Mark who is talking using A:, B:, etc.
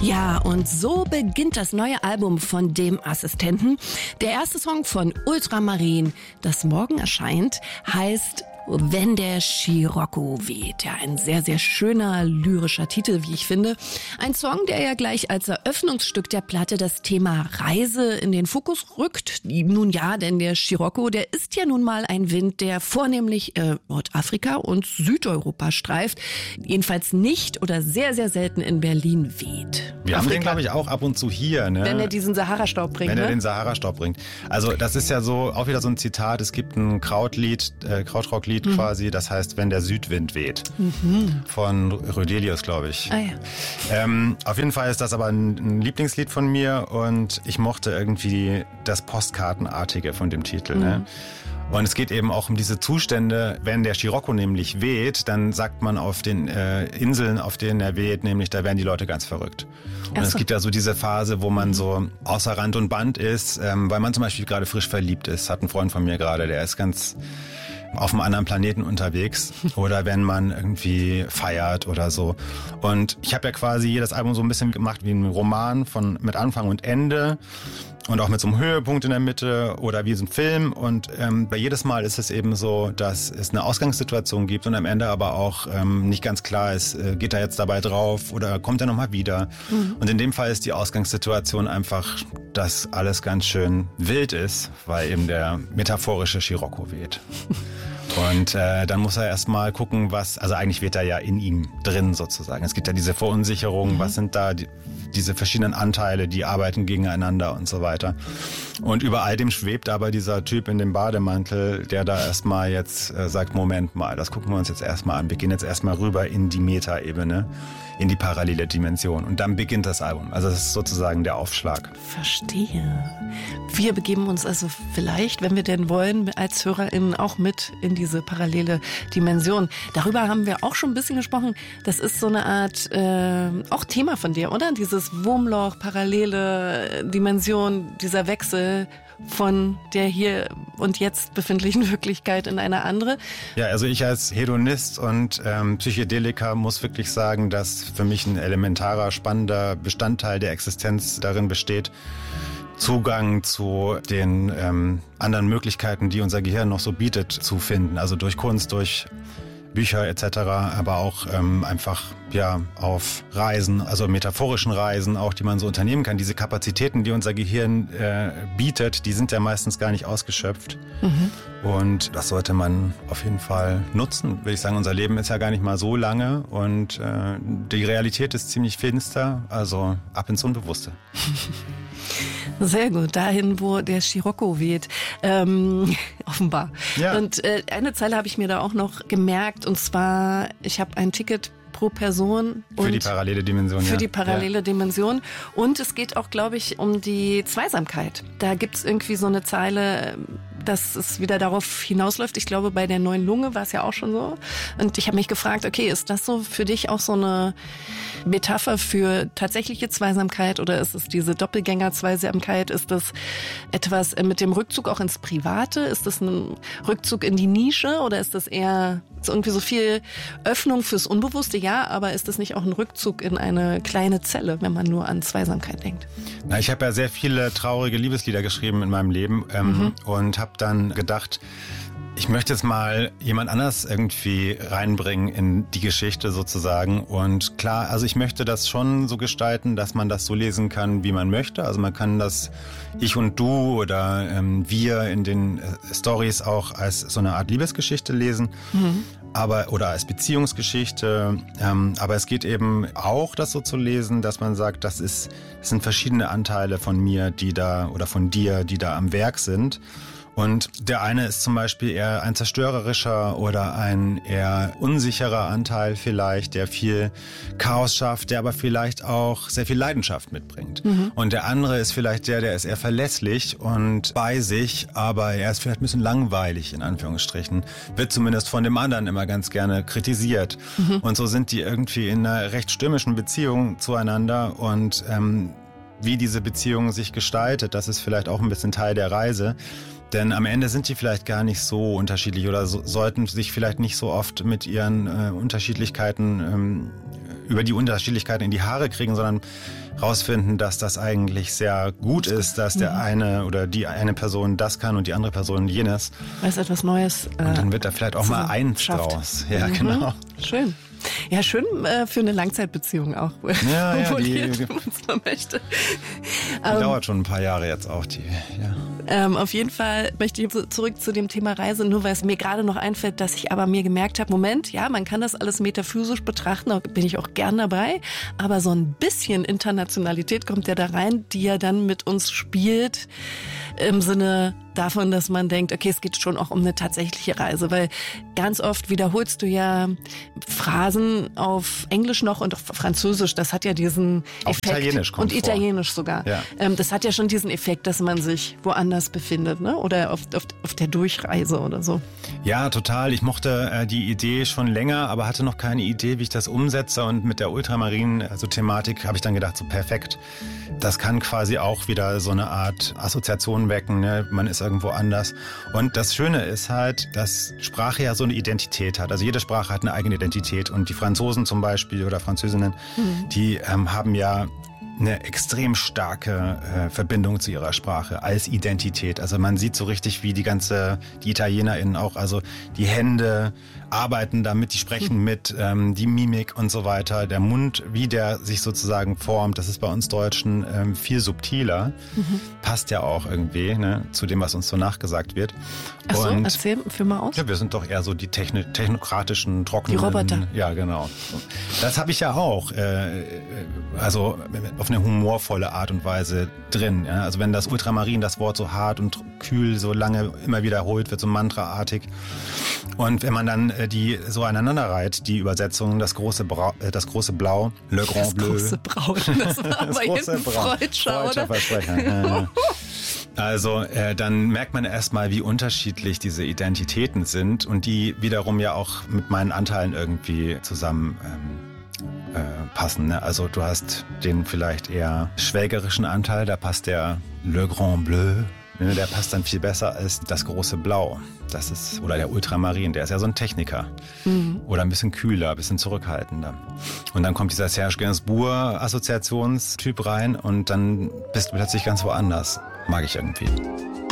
A: Ja, und so beginnt das neue Album von dem Assistenten. Der erste Song von Ultramarin, das morgen erscheint, heißt Wenn der Scirocco weht. Ja, ein sehr, sehr schöner lyrischer Titel, wie ich finde. Ein Song, der ja gleich als Eröffnungsstück der Platte das Thema Reise in den Fokus rückt. Nun ja, denn der Scirocco, der ist ja nun mal ein Wind, der vornehmlich Nordafrika und Südeuropa streift. Jedenfalls nicht oder sehr, sehr selten in Berlin weht.
B: Wir haben den, glaube ich, auch ab und zu hier. Ne?
A: Wenn er diesen Sahara-Staub bringt.
B: Wenn er den Sahara-Staub bringt. Also das ist ja so auch wieder so ein Zitat. Es gibt ein Krautrock-Lied quasi, das heißt, wenn der Südwind weht. Von Rödelius, glaube ich.
A: Ah, ja.
B: Auf jeden Fall ist das aber ein Lieblingslied von mir und ich mochte irgendwie das Postkartenartige von dem Titel. Ne? Und es geht eben auch um diese Zustände, wenn der Scirocco nämlich weht, dann sagt man auf den Inseln, auf denen er weht, nämlich da werden die Leute ganz verrückt. Und es gibt ja so diese Phase, wo man so außer Rand und Band ist, weil man zum Beispiel gerade frisch verliebt ist. Hat ein Freund von mir gerade, der ist ganz auf einem anderen Planeten unterwegs oder wenn man irgendwie feiert oder so. Und ich habe ja quasi jedes Album so ein bisschen gemacht wie ein Roman mit Anfang und Ende und auch mit so einem Höhepunkt in der Mitte oder wie so ein Film. Und bei jedes Mal ist es eben so, dass es eine Ausgangssituation gibt und am Ende aber auch nicht ganz klar ist, geht er jetzt dabei drauf oder kommt er nochmal wieder. Und in dem Fall ist die Ausgangssituation einfach, dass alles ganz schön wild ist, weil eben der metaphorische Scirocco weht. Und dann muss er erstmal gucken, also eigentlich weht er ja in ihm drin sozusagen. Es gibt ja diese Verunsicherung, was sind da diese verschiedenen Anteile, die arbeiten gegeneinander und so weiter. Und über all dem schwebt aber dieser Typ in dem Bademantel, der da erstmal jetzt sagt, Moment mal, das gucken wir uns jetzt erstmal an. Wir gehen jetzt erstmal rüber in die Metaebene, in die parallele Dimension. Und dann beginnt das Album. Also das ist sozusagen der Aufschlag.
A: Verstehe. Wir begeben uns also vielleicht, wenn wir denn wollen, als HörerInnen auch mit in diese parallele Dimension. Darüber haben wir auch schon ein bisschen gesprochen. Das ist so eine Art, auch Thema von dir, oder? Dieses Wurmloch, parallele Dimension, dieser Wechsel von der hier und jetzt befindlichen Wirklichkeit in eine andere.
B: Ja, also ich als Hedonist und Psychedeliker muss wirklich sagen, dass für mich ein elementarer, spannender Bestandteil der Existenz darin besteht, Zugang zu den anderen Möglichkeiten, die unser Gehirn noch so bietet, zu finden. Also durch Kunst, durch Bücher etc., aber auch einfach ja auf Reisen, also metaphorischen Reisen auch, die man so unternehmen kann. Diese Kapazitäten, die unser Gehirn bietet, die sind ja meistens gar nicht ausgeschöpft. Und das sollte man auf jeden Fall nutzen. Würde ich sagen, unser Leben ist ja gar nicht mal so lange und die Realität ist ziemlich finster, also ab ins Unbewusste.
A: Sehr gut, dahin, wo der Scirocco weht, offenbar. Ja. Und eine Zeile habe ich mir da auch noch gemerkt, und zwar, ich habe ein Ticket pro Person.
B: Für die parallele Dimension.
A: Für die parallele Dimension. Und es geht auch, glaube ich, um die Zweisamkeit. Da gibt's irgendwie so eine Zeile, dass es wieder darauf hinausläuft. Ich glaube, bei der neuen Lunge war es ja auch schon so. Und ich habe mich gefragt, okay, ist das so für dich auch so eine Metapher für tatsächliche Zweisamkeit oder ist es diese Doppelgänger-Zweisamkeit? Ist das etwas mit dem Rückzug auch ins Private? Ist das ein Rückzug in die Nische oder ist das eher irgendwie so viel Öffnung fürs Unbewusste? Ja, aber ist das nicht auch ein Rückzug in eine kleine Zelle, wenn man nur an Zweisamkeit denkt?
B: Na, ich habe ja sehr viele traurige Liebeslieder geschrieben in meinem Leben und habe dann gedacht, ich möchte jetzt mal jemand anders irgendwie reinbringen in die Geschichte sozusagen. Und klar, also ich möchte das schon so gestalten, dass man das so lesen kann, wie man möchte. Also man kann das Ich und Du oder wir in den Stories auch als so eine Art Liebesgeschichte lesen. Oder als Beziehungsgeschichte. Aber es geht eben auch, das so zu lesen, dass man sagt, das sind verschiedene Anteile von mir, die da oder von dir, die da am Werk sind. Und der eine ist zum Beispiel eher ein zerstörerischer oder ein eher unsicherer Anteil vielleicht, der viel Chaos schafft, der aber vielleicht auch sehr viel Leidenschaft mitbringt. Und der andere ist vielleicht der ist eher verlässlich und bei sich, aber er ist vielleicht ein bisschen langweilig, in Anführungsstrichen. Wird zumindest von dem anderen immer ganz gerne kritisiert. Und so sind die irgendwie in einer recht stürmischen Beziehung zueinander und wie diese Beziehung sich gestaltet, das ist vielleicht auch ein bisschen Teil der Reise. Denn am Ende sind die vielleicht gar nicht so unterschiedlich oder sollten sich vielleicht nicht so oft mit ihren Unterschiedlichkeiten über die Unterschiedlichkeiten in die Haare kriegen, sondern rausfinden, dass das eigentlich sehr gut ist, dass der eine oder die eine Person das kann und die andere Person jenes.
A: Weil es etwas Neues.
B: Und dann wird da vielleicht auch mal eins draus. Ja, genau.
A: Schön. Ja, schön für eine Langzeitbeziehung auch.
B: Ja, die
A: man möchte.
B: Dauert schon ein paar Jahre jetzt auch.
A: Auf jeden Fall möchte ich zurück zu dem Thema Reise, nur weil es mir gerade noch einfällt, dass ich aber mir gemerkt habe, Moment, ja, man kann das alles metaphysisch betrachten, da bin ich auch gern dabei, aber so ein bisschen Internationalität kommt ja da rein, die ja dann mit uns spielt, im Sinne davon, dass man denkt, okay, es geht schon auch um eine tatsächliche Reise, weil ganz oft wiederholst du ja Phrasen auf Englisch noch und auf Französisch, das hat ja diesen
B: auf
A: Effekt.
B: Italienisch kommt
A: und Italienisch
B: vor.
A: sogar.
B: Ja.
A: Das hat ja schon diesen Effekt, dass man sich woanders befindet, ne? Oder auf der Durchreise oder so.
B: Ja, total. Ich mochte die Idee schon länger, aber hatte noch keine Idee, wie ich das umsetze. Und mit der Ultramarinen-Thematik habe ich dann gedacht, so perfekt. Das kann quasi auch wieder so eine Art Assoziation wecken. Ne? Man ist irgendwo anders. Und das Schöne ist halt, dass Sprache ja so eine Identität hat. Also jede Sprache hat eine eigene Identität. Und die Franzosen zum Beispiel oder Französinnen, die haben ja eine extrem starke Verbindung zu ihrer Sprache als Identität. Also man sieht so richtig, wie die ItalienerInnen auch, also die Hände arbeiten damit, die sprechen mit, die Mimik und so weiter. Der Mund, wie der sich sozusagen formt, das ist bei uns Deutschen viel subtiler. Passt ja auch irgendwie, ne, zu dem, was uns so nachgesagt wird.
A: Ach so, erzähl, führ mal aus.
B: Ja, wir sind doch eher so die technokratischen, trockenen...
A: Die Roboter.
B: Ja, genau. Das habe ich ja auch, also auf eine humorvolle Art und Weise drin. Ja? Also wenn das Ultramarin, das Wort so hart und kühl so lange immer wiederholt wird, so mantraartig. Und wenn man dann die so aneinander reiht, die Übersetzung, das große Blau, Le Grand Bleu.
A: Das große Braun, das war aber hinten Freudscher, oder?
B: Ja. Also dann merkt man erstmal, wie unterschiedlich diese Identitäten sind und die wiederum ja auch mit meinen Anteilen irgendwie zusammen passen. Ne? Also du hast den vielleicht eher schwägerischen Anteil, da passt der Le Grand Bleu, ne? Der passt dann viel besser als das große Blau. Das ist, oder der Ultramarin, der ist ja so ein Techniker. Oder ein bisschen kühler, ein bisschen zurückhaltender. Und dann kommt dieser Serge Gainsbourg-Assoziationstyp rein und dann bist du plötzlich ganz woanders. Mag ich irgendwie.